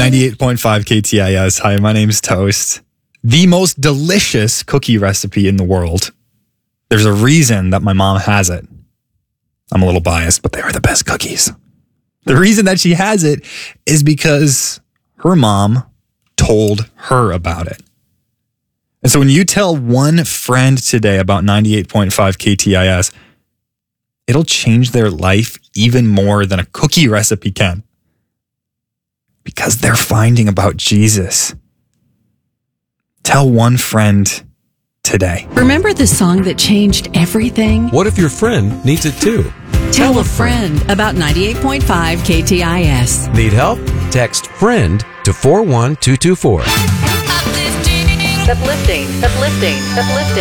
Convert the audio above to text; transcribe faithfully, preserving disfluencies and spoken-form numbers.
ninety-eight point five K T I S. Hi, my name's Toast. The most delicious cookie recipe in the world. There's a reason that my mom has it. I'm a little biased, but they are the best cookies. The reason that she has it is because her mom told her about it. And so when you tell one friend today about ninety-eight point five K T I S, it'll change their life even more than a cookie recipe can. Because they're finding about Jesus. Tell one friend today. Remember the song that changed everything? What if your friend needs it too? Tell a friend about ninety-eight point five K T I S. Need help? Text FRIEND to four one two two four. Uplifting, uplifting, uplifting.